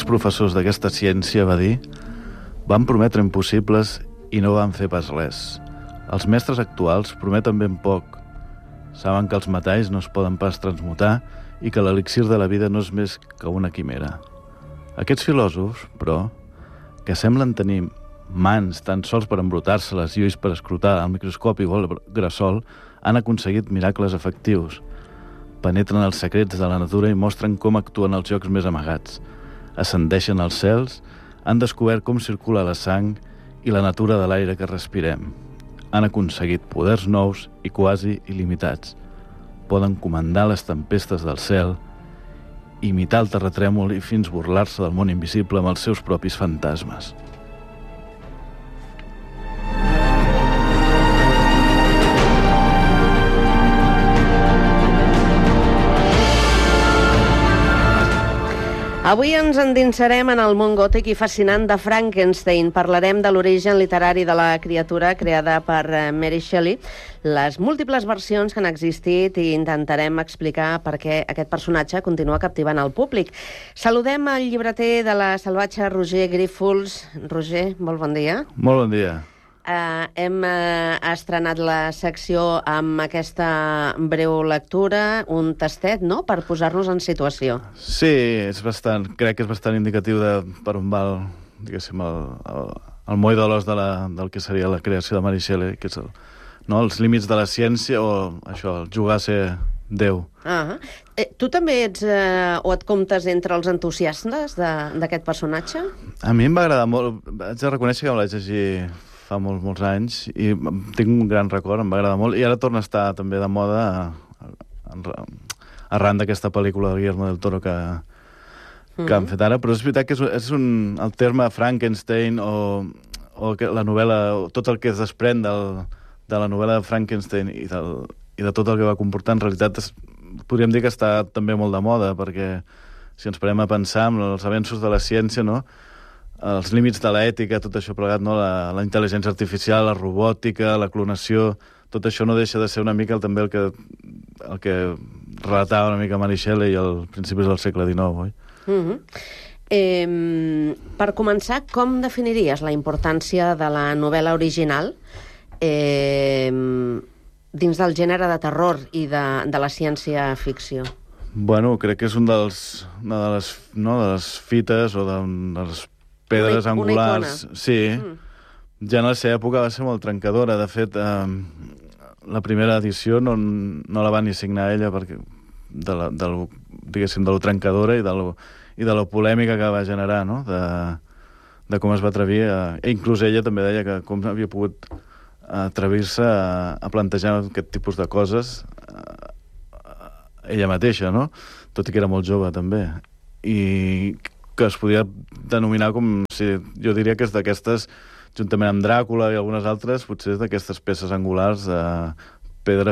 professors d'aquesta ciència va dir: van prometre impossibles i no van fer pas res. Els mestres actuals prometen ben poc. Saben que els metalls no es poden pas transmutar i que l'elixir de la vida no és més que una quimera. Aquests filòsofs, però, que semblen tenir mans tan sols per embrutar-se-les i ulls per escrutar al microscopi o al grassol, han aconseguit miracles efectius. Penetren els secrets de la natura i mostren com actuen els llocs més amagats. Ascendeixen als cels, han descobert com circula la sang i la natura de l'aire que respirem. Han aconseguit poders nous i quasi il·limitats. Poden comandar les tempestes del cel, imitar el terratrèmol i fins burlar-se del món invisible amb els seus propis fantasmes. Avui ens endinsarem en el món gòtic i fascinant de Frankenstein. Parlarem de l'origen literari de la criatura creada per Mary Shelley, les múltiples versions que han existit i intentarem explicar per què aquest personatge continua captivant el públic. Saludem el llibreter de La Salvatge, Roger Grífols. Roger, molt bon dia. Molt bon dia. Hem estrenat la secció amb aquesta breu lectura, un tastet, no?, per posar-nos en situació. Sí, crec que és bastant indicatiu de per on va diguéssim, el moll de l'os del que seria la creació de Mary Shelley, que és els límits de la ciència o això, jugar a ser Déu. Tu també ets o et comptes entre els entusiastes d'aquest personatge? A mi em va agradar molt. Haig de reconèixer que me l'haig llegit fa molts anys i tinc un gran record, em va agradar molt, i ara torna a estar també de moda arran d'aquesta pel·lícula de Guillermo del Toro que han fet ara, però és veritat que el terme Frankenstein o la novel·la, tot el que es desprèn de la novel·la de Frankenstein i de tot el que va comportar, en realitat podríem dir que està també molt de moda, perquè si ens parem a pensar en els avenços de la ciència, no?, els límits de l'ètica, tot això plegat, no? La intel·ligència artificial, la robòtica, la clonació, tot això no deixa de ser una mica també el que relatava una mica Mary Shelley al principis del segle XIX, oi? Per començar, com definiries la importància de la novel·la original dins del gènere de terror i de la ciència-ficció? Bueno, crec que és una de les fites o de les pedres angulars. Sí. Ja en la seva època va ser molt trencadora. De fet, la primera edició no la va ni signar ella perquè diguéssim, de lo trencadora i de la polèmica que va generar, no?, de com es va atrevir. Inclús ella també deia que com havia pogut atrevir-se a plantejar aquest tipus de coses ella mateixa, no?, tot i que era molt jove també. I que es podia denominar com... jo diria que és d'aquestes, juntament amb Dràcula i algunes altres, potser és d'aquestes peces angulars de pedra...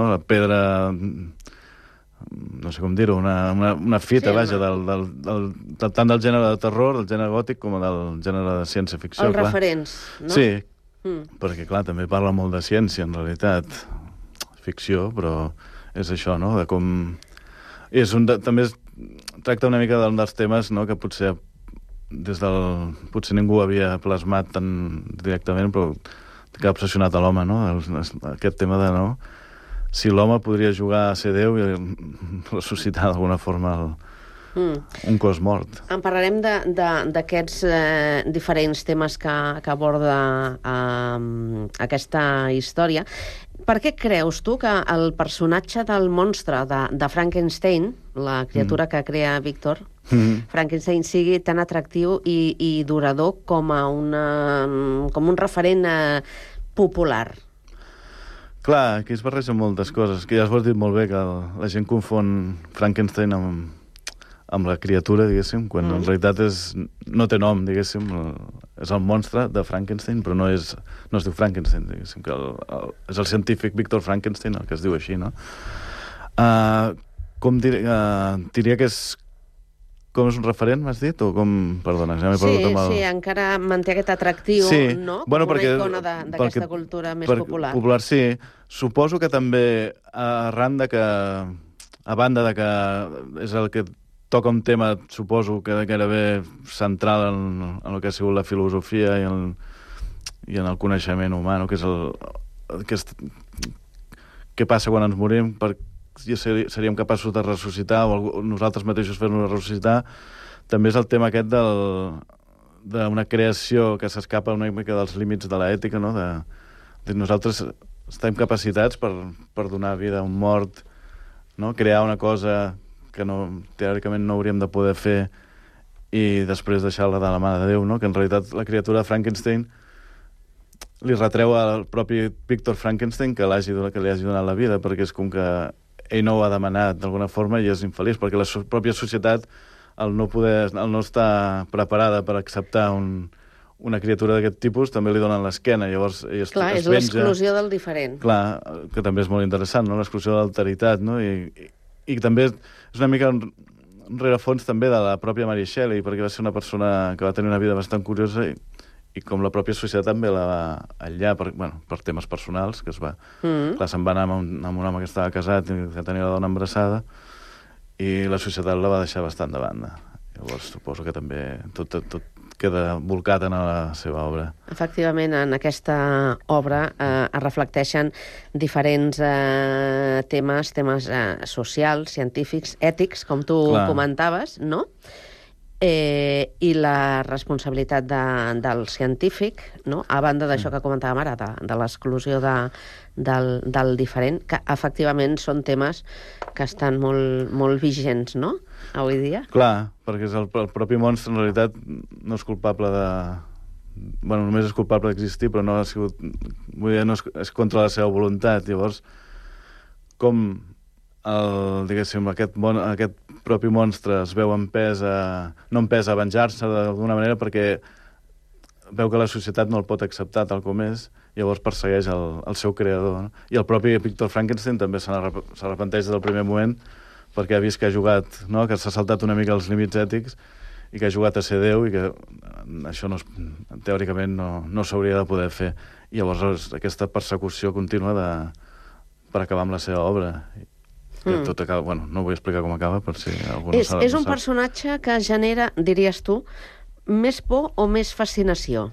no sé com dir-ho, una fita, sí, vaja, tant del gènere de terror, del gènere gòtic, com del gènere de ciència-ficció. Els referents, no? Sí, perquè, clar, també parla molt de ciència, en realitat. Ficció, però és això, no?, de com... també tracta una mica dels temes, no?, que potser potser ningú havia plasmat tan directament, però que ha obsessionat a l'home, no?, aquest tema de, no?, si l'home podria jugar a ser Déu i ressuscitar d'alguna forma un cos mort. En parlarem d'aquests diferents temes que aborda aquesta història. Per què creus tu que el personatge del monstre de Frankenstein, la criatura que crea Víctor Frankenstein, sigui tan atractiu i durador com un referent popular? Clar, aquí es barregen moltes coses, que ja has dit molt bé, que la gent confon Frankenstein amb la criatura, diguéssim, quan en realitat no té nom, diguéssim, és el monstre de Frankenstein, però no es diu Frankenstein, diguéssim, que és el científic Víctor Frankenstein, el que es diu així, no? Com diria que és... Com és un referent, m'has dit? O com... Perdona, ja m'he perdut amb el... Sí, encara manté aquest atractiu, no? Com una icona d'aquesta cultura més popular. Popular, sí. Suposo que també, arran de que... A banda de que és el que toca un tema, suposo, que gairebé central en el que ha sigut la filosofia i en el coneixement humà, no? Que és què passa quan ens morim, seríem capaços de ressuscitar o nosaltres mateixos fer-nos ressuscitar. També és el tema aquest d'una creació que s'escapa una mica dels límits de l'ètica, no? De nosaltres estem capacitats per donar vida a un mort, no? Crear una cosa que teòricament no hauríem de poder fer i després deixar-la de la mà de Déu, no? Que en realitat la criatura de Frankenstein li retreu al propi Víctor Frankenstein que li hagi donat la vida, perquè és com que ell no ho ha demanat d'alguna forma i és infeliç, perquè la pròpia societat, el no estar preparada per acceptar una criatura d'aquest tipus, també li donen l'esquena, llavors ell es Clar, és venja. l'exclusió del diferent. Clar, que també és molt interessant, no? L'exclusió de l'alteritat, no? I també és una mica un rerefons també de la pròpia Mary Shelley, perquè va ser una persona que va tenir una vida bastant curiosa i com la pròpia societat també la va aïllar per temes personals, que clar, se'n va anar amb un home que estava casat i que tenia la dona embarassada, i la societat la va deixar bastant de banda. Llavors suposo que també tot queda volcat en la seva obra. Efectivament, en aquesta obra es reflecteixen diferents temes socials, científics, ètics, com tu comentaves, no? I la responsabilitat del científic, no? A banda d'això que comentàvem ara, de l'exclusió del diferent, que efectivament són temes que estan molt vigents, no?, avui dia. Clar, perquè el propi monstre en realitat no és culpable només és culpable d'existir, però no ha sigut... Vull dir, no és contra la seva voluntat. Llavors, com diguéssim, aquest propi monstre es veu no empès a venjar-se d'alguna manera perquè veu que la societat no el pot acceptar tal com és, llavors persegueix el seu creador, no? I el propi Víctor Frankenstein també s'arrepenteix del primer moment perquè ha vist que ha jugat, no? Que s'ha saltat una mica els límits ètics i que ha jugat a ser Déu i que això teòricament no s'hauria de poder fer. I llavors aquesta persecució contínua per acabar amb la seva obra. Tot acaba, no vull explicar com acaba per si algú no sap. És un personatge que genera, diries tu, més por o més fascinació?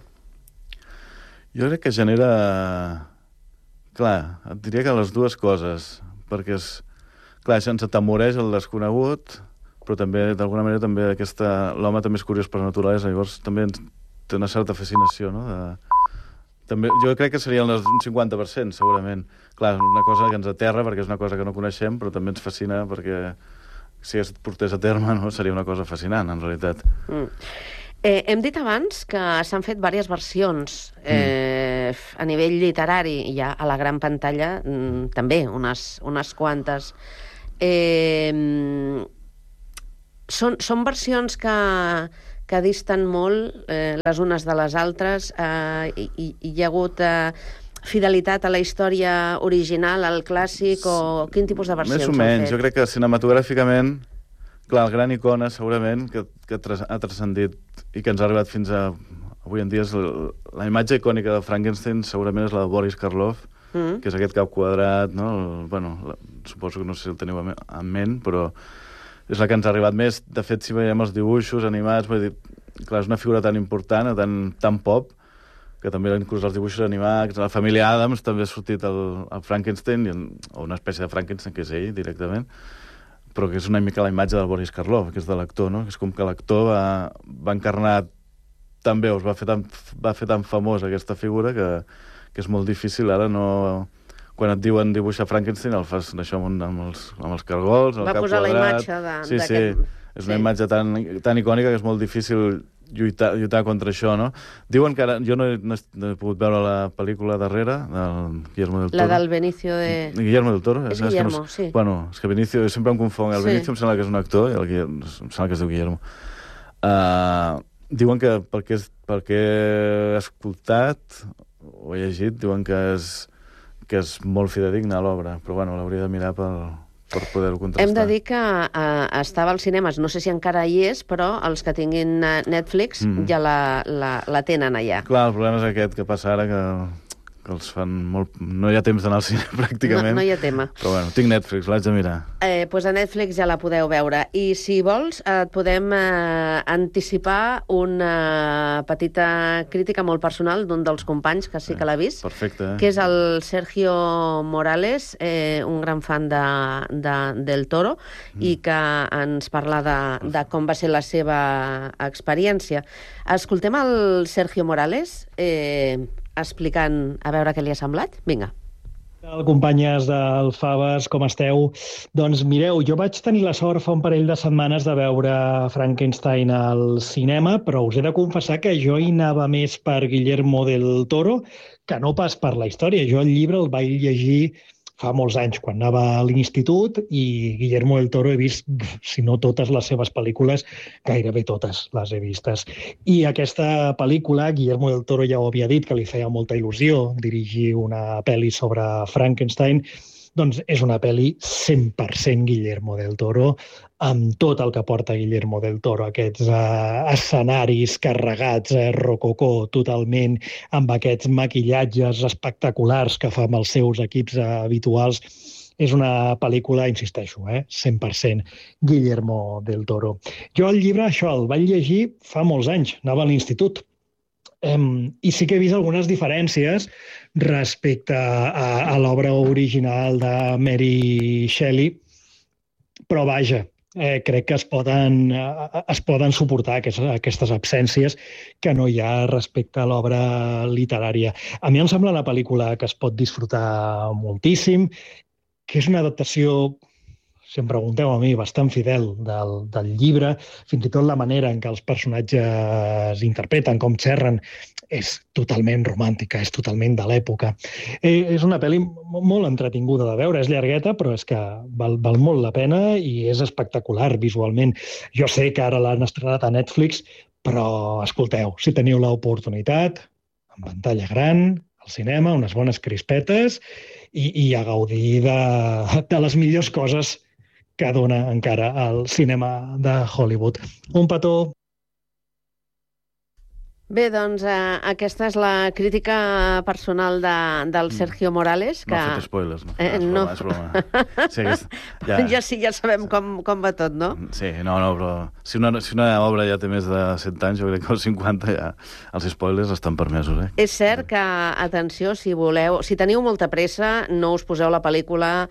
Jo crec que genera... Clar, et diria que les dues coses, perquè clar, ens atemoreix el desconegut, però també, d'alguna manera, també l'home també és curiós per naturalesa, llavors també té una certa fascinació, no? També, jo crec que seria un 50%, segurament. Clar, una cosa que ens aterra, perquè és una cosa que no coneixem, però també ens fascina, perquè si es portés a terme, no? Seria una cosa fascinant, en realitat. Hem dit abans que s'han fet diverses versions a nivell literari, ja a la gran pantalla també, unes quantes. Són versions que disten molt les unes de les altres. Hi ha hagut fidelitat a la història original, al clàssic, o quin tipus de versions s'han fet? Més o menys. Jo crec que cinematogràficament, clar, el gran icona, segurament, que ha transcendit i que ens ha arribat fins a avui en dia, la imatge icònica de Frankenstein segurament és la de Boris Karloff, que és aquest cap quadrat, no? Suposo que no sé si el teniu en ment, però és la que ens ha arribat més. De fet, si veiem els dibuixos animats, vull dir, clar, és una figura tan important, tan pop, que també inclús els dibuixos animats, la família Addams també ha sortit el Frankenstein, o una espècie de Frankenstein, que és ell, directament, però que és una mica la imatge del Boris Karloff, que és de l'actor, no? Que és com que l'actor va encarnar tan bé, va fer tan famós aquesta figura, que és molt difícil ara no... Quan et diuen dibuixar Frankenstein, el fas això amb els cargols, el cap quadrat... Va posar la imatge d'aquest... Sí, és una imatge tan icònica que és molt difícil lluitar contra això, no? Diuen que ara... Jo no he pogut veure la pel·lícula darrere, del Guillermo del Toro. La del Benicio de... Guillermo del Toro? És Guillermo, sí. Bueno, és que Benicio, sempre em confon. El Benicio em sembla que és un actor i el Guillermo em sembla que es diu Guillermo. Diuen que perquè he escoltat o he llegit, diuen que és molt fidedigna a l'obra, però bueno, l'hauria de mirar per poder-ho contrastar. Hem de dir que estava als cinemes, no sé si encara hi és, però els que tinguin Netflix ja la tenen allà. Clar, el problema és aquest que passa ara, que que els fan molt... No hi ha temps d'anar al cine, pràcticament. No hi ha tema. Però bueno, tinc Netflix, l'haig de mirar. Pues a Netflix ja la podeu veure. I si vols, et podem anticipar una petita crítica molt personal d'un dels companys que sí que l'ha vist. Perfecte. Que és el Sergio Morales, un gran fan del Toro, i que ens parla de com va ser la seva experiència. Escoltem el Sergio Morales explicant a veure què li ha semblat. Vinga. Companyes del Faves, com esteu? Doncs mireu, jo vaig tenir la sort fa un parell de setmanes de veure Frankenstein al cinema, però us he de confessar que jo hi anava més per Guillermo del Toro que no pas per la història. Jo el llibre el vaig llegir fa molts anys, quan anava a l'institut, i Guillermo del Toro he vist, si no totes les seves pel·lícules, gairebé totes les he vistes. I aquesta pel·lícula, Guillermo del Toro ja ho havia dit, que li feia molta il·lusió dirigir una pel·li sobre Frankenstein, doncs és una pel·li 100% Guillermo del Toro, amb tot el que porta Guillermo del Toro, aquests escenaris carregats, rococó totalment, amb aquests maquillatges espectaculars que fa amb els seus equips habituals. És una pel·lícula, insisteixo, 100% Guillermo del Toro. Jo el llibre, això, el vaig llegir fa molts anys, anava a l'institut. I sí que he vist algunes diferències respecte a l'obra original de Mary Shelley, però vaja, crec que es poden suportar aquestes absències que no hi ha respecte a l'obra literària. A mi em sembla una pel·lícula que es pot disfrutar moltíssim, que és una adaptació, si em pregunteu a mi, bastant fidel del llibre, fins i tot la manera en què els personatges interpreten, com xerren, és totalment romàntica, és totalment de l'època. És una pel·li molt entretinguda de veure, és llargueta, però és que val molt la pena i és espectacular visualment. Jo sé que ara l'han estrenat a Netflix, però escolteu, si teniu l'oportunitat, en pantalla gran, al cinema, unes bones crispetes i a gaudir de les millors coses que dona encara el cinema de Hollywood. Un petó. Bé, doncs aquesta és la crítica personal del Sergio Morales. Que... No ha fet spoilers, no? És broma. Sí, ja sabem com va tot, no? Sí, no, però si una obra ja té més de 100 anys, jo crec que als 50 ja els spoilers estan permesos, És cert que, atenció, si teniu molta pressa, no us poseu la pel·lícula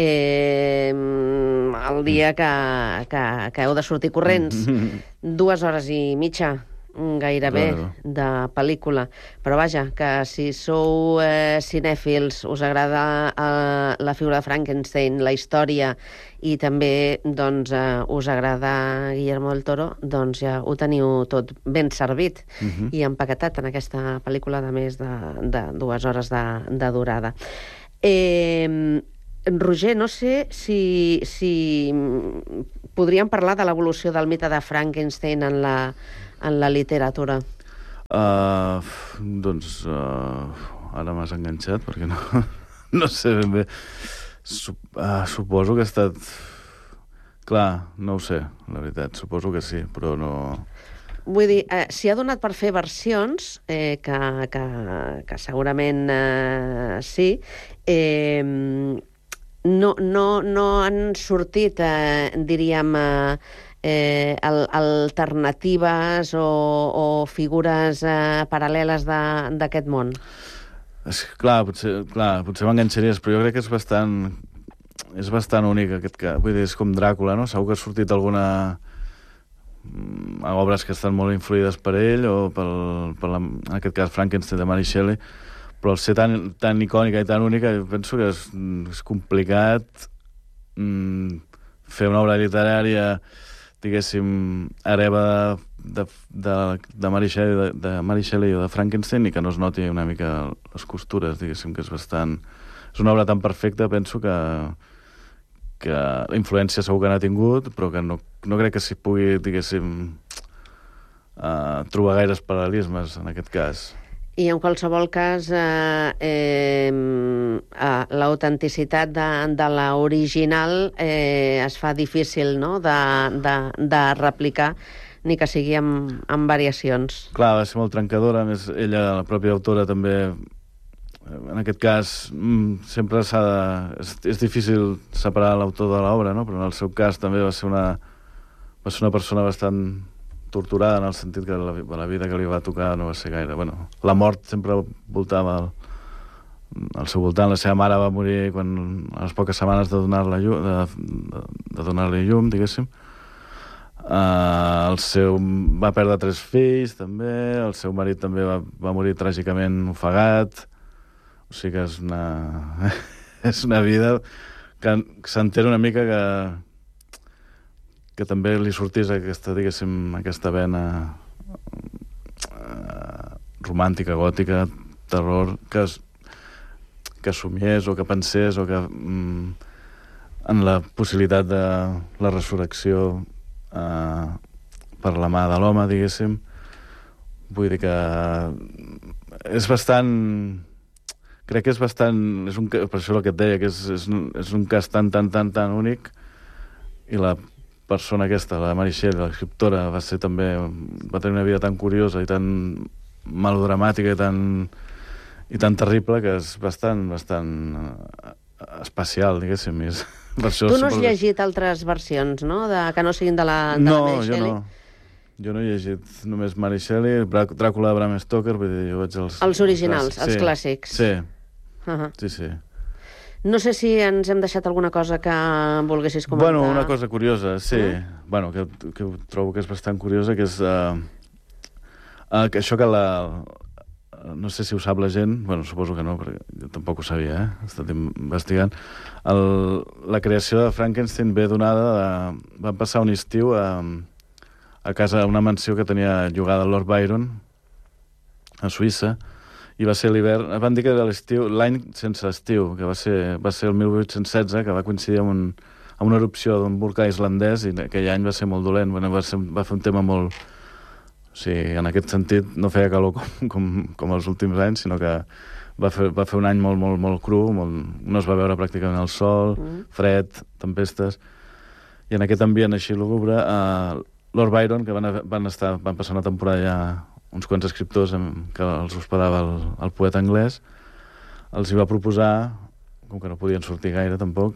el dia que heu de sortir corrents. 2 hores i mitja gairebé de pel·lícula, però vaja, que si sou cinèfils, us agrada la figura de Frankenstein, la història, i també doncs, us agrada Guillermo del Toro, doncs ja ho teniu tot ben servit i empaquetat en aquesta pel·lícula de més de 2 hores de durada. Roger, no sé si podríem parlar de l'evolució del mite de Frankenstein en la literatura. Doncs ara m'has enganxat perquè no sé ben bé. Suposo que ha estat... Clar, no ho sé, la veritat, suposo que sí, però no... Vull dir, s'hi ha donat per fer versions, que segurament sí, no han sortit, diríem, alternatives o figures paral·leles d'aquest món? Clar, potser m'enganxaries, però jo crec que és bastant únic aquest cas. Vull dir, és com Dràcula, no? Segur que ha sortit alguna obres que estan molt influïdes per ell o en aquest cas Frankenstein de Mary Shelley, però al ser tan icònica i tan única, penso que és complicat fer una obra literària, diguéssim, hereva de Mary Shelley o de Frankenstein i que no es noti una mica les costures, diguéssim, que és una obra tan perfecta, penso que la influència segur que n'ha tingut, però que no crec que s'hi pugui, diguéssim, trobar gaires paral·lelismes en aquest cas. I en qualsevol cas, l'autenticitat de l'original es fa difícil, no?, de replicar, ni que sigui amb variacions. Clar, va ser molt trencadora. A més, ella, la pròpia autora, també en aquest cas, sempre s'ha de... És difícil separar l'autor de l'obra, no? Però en el seu cas també va ser una persona bastant torturada, en el sentit que la vida que li va tocar no va ser gaire... Bueno, la mort sempre voltava al seu voltant. La seva mare va morir a les poques setmanes de donar-li llum, diguéssim. Va perdre 3 fills, també. El seu marit també va morir tràgicament ofegat. O sigui que és una vida que s'entén una mica que també li sortís aquesta vena romàntica, gòtica, terror, que somiés o que pensés o que en la possibilitat de la resurrecció per la mà de l'home, diguéssim. Vull dir que és bastant... Crec que és bastant... Per això el que et deia, que és un cas tan únic, i la persona aquesta, la Mary Shelley, l'escriptora, va tenir una vida tan curiosa i tan melodramàtica i tan terrible que és bastant especial, diguéssim. Tu no has llegit altres versions, no?, que no siguin de la Mary Shelley? Jo no he llegit només Mary Shelley, Dràcula de Bram Stoker, vull dir, jo vaig els originals, els clàssics. Sí. Sí. No sé si ens hem deixat alguna cosa que volguessis comentar. Bueno, una cosa curiosa, sí. Bueno, que trobo que és bastant curiosa, que és que això que no sé si ho sap la gent, bueno, suposo que no, perquè jo tampoc ho sabia, he estat investigant. La creació de Frankenstein ve donada van passar un estiu a casa, a una mansió que tenia llogada el Lord Byron, a Suïssa, i va ser l'hivern, van dir que era l'estiu, l'any sense estiu, que va ser el 1816, que va coincidir amb una erupció d'un volcà islandès, i aquell any va ser molt dolent. Bueno, va fer un tema molt... O sigui, en aquest sentit, no feia calor com els últims anys, sinó que va fer un any molt cru, no es va veure pràcticament el sol, fred, tempestes, i en aquest ambient així lúgubre, Lord Byron, que van passar una temporada ja uns quants escriptors que els hospedava el poeta anglès, els hi va proposar, com que no podien sortir gaire tampoc,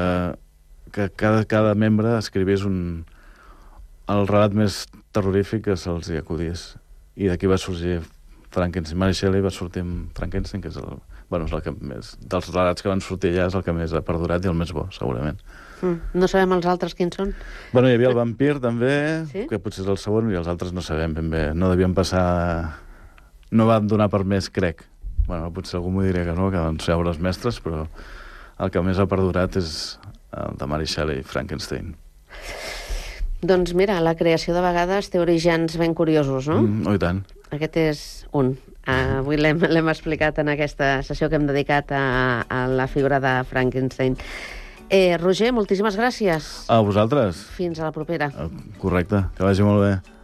que cada membre escrivís el relat més terrorífic que se'ls hi acudís. I d'aquí va sorgir Frankenstein. Mary Shelley va sortir amb Frankenstein, que és el que més... Dels relats que van sortir allà és el que més ha perdurat i el més bo, segurament. No sabem els altres quins són? Bueno, hi havia el vampir, també, que potser és el segon, i els altres no sabem ben bé. No devien passar... No van donar per més, crec. Bueno, potser algú m'ho diria que no, que van ser obres mestres, però el que més ha perdurat és el de Mary Shelley, Frankenstein. Doncs mira, la creació de vegades té orígens ben curiosos, no? Oh, i tant. Aquest és un. Avui l'hem explicat en aquesta sessió que hem dedicat a la figura de Frankenstein. Roger, moltíssimes gràcies. A vosaltres. Fins a la propera. Correcte, que vagi molt bé.